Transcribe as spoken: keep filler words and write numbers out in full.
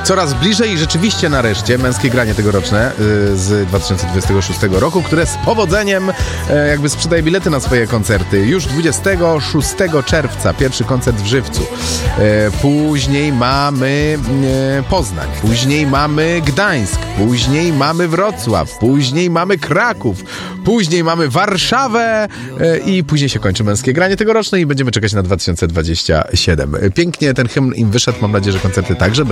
Coraz bliżej i rzeczywiście nareszcie męskie granie tegoroczne y, z dwa tysiące dwudziestego szóstego roku, które z powodzeniem y, jakby sprzedaje bilety na swoje koncerty. Już dwudziestego szóstego czerwca pierwszy koncert w Żywcu. Y, później mamy y, Poznań, później mamy Gdańsk, później mamy Wrocław, później mamy Kraków, później mamy Warszawę y, i później się kończy męskie granie tegoroczne i będziemy czekać na dwa tysiące dwudziesty siódmy. Pięknie ten hymn im wyszedł, mam nadzieję, że koncerty także